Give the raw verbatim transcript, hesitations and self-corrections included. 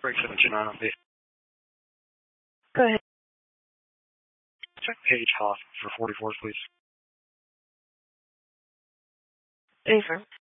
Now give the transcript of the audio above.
Break seven two nine on B. Go ahead. Check Paige Hoff for forty-fours, please. Affirm.